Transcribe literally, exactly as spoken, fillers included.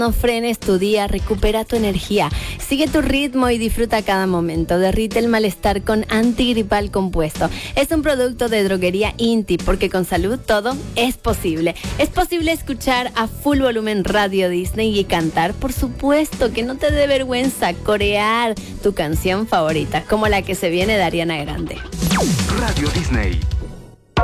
No frenes tu día, recupera tu energía, sigue tu ritmo y disfruta cada momento. Derrite el malestar con antigripal compuesto. Es un producto de droguería Inti, porque con salud todo es posible. Es posible escuchar a full volumen Radio Disney y cantar, por supuesto, que no te dé vergüenza corear tu canción favorita, como la que se viene de Ariana Grande. Radio Disney.